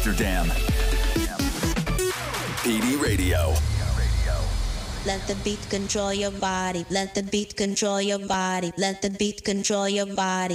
Amsterdam. PD Radio. Let the beat control your body. Let the beat control your body. Let the beat control your body.